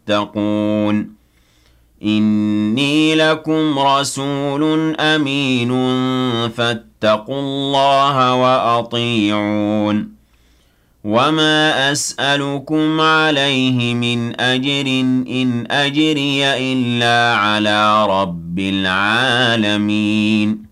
تتقون إني لكم رسول أمين فاتقوا الله وأطيعون وما أسألكم عليه من أجر إن أجري إلا على رب العالمين